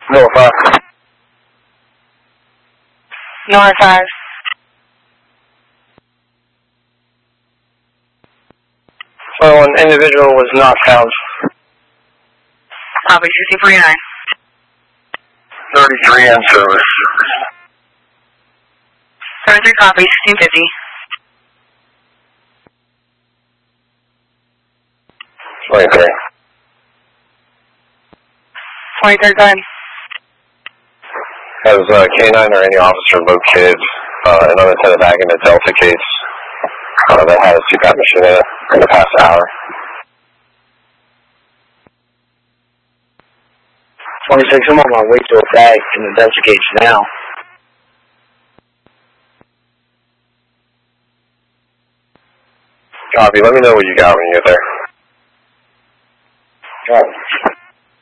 North 5. North 5. So an individual was not found. Copy 1649. 33 in service. 33 copy 1650. 23. 23rd time. Has K9 or any officer located an unattended bag in a Delta case that had a CPAP machine in the past hour? 26, I'm on my way to a bag in the Delta case now. Copy, let me know what you got when you get there. Copy.